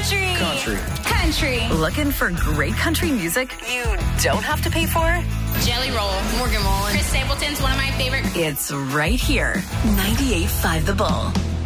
Country. Looking for great country music you don't have to pay for? Jelly Roll, Morgan Wallen. Chris Stapleton's one of my favorite. It's right here. 98.5 The Bull.